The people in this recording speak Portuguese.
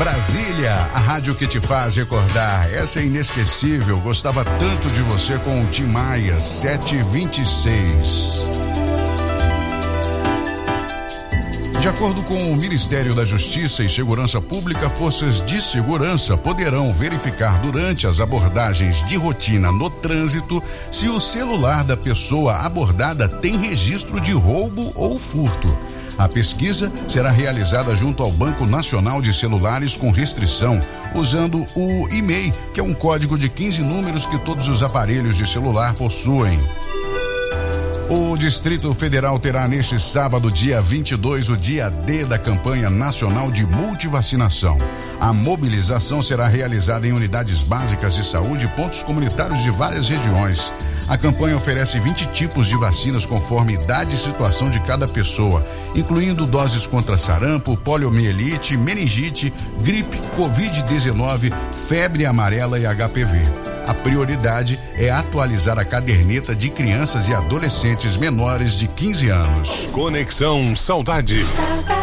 Brasília, a rádio que te faz recordar. Essa é inesquecível. Gostava tanto de você com o Tim Maia, 7h26. De acordo com o Ministério da Justiça e Segurança Pública, forças de segurança poderão verificar durante as abordagens de rotina no trânsito se o celular da pessoa abordada tem registro de roubo ou furto. A pesquisa será realizada junto ao Banco Nacional de Celulares com restrição, usando o e-mail, que é um código de 15 números que todos os aparelhos de celular possuem. O Distrito Federal terá neste sábado, dia 22, o dia D da campanha nacional de multivacinação. A mobilização será realizada em unidades básicas de saúde e pontos comunitários de várias regiões. A campanha oferece 20 tipos de vacinas conforme idade e situação de cada pessoa, incluindo doses contra sarampo, poliomielite, meningite, gripe, Covid-19, febre amarela e HPV. A prioridade é atualizar a caderneta de crianças e adolescentes menores de 15 anos. Conexão Saudade.